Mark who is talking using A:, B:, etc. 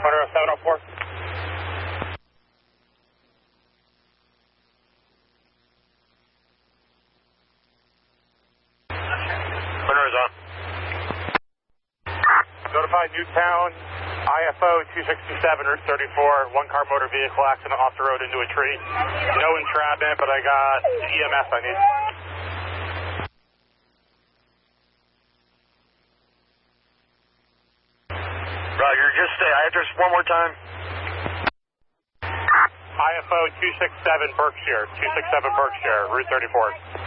A: Monroe 704. Monroe's on. Notify Newtown, IFO 267, Route 34, one car motor vehicle accident off the road into a tree. No entrapment, but I got EMS I need.
B: Roger, just say address one more time.
A: IFO 267 Berkshire, Route 34.